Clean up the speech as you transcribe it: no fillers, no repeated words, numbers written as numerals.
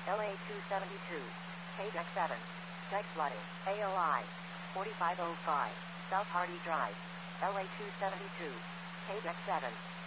LA 272. KDEC 7. Deck flooding. AOI. 4505. South Hardy Drive. LA 272. KDEC 7.